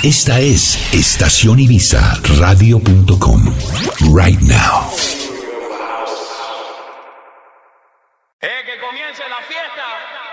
Esta es Estación Ibiza Radio.com. Right now. Que comience la fiesta.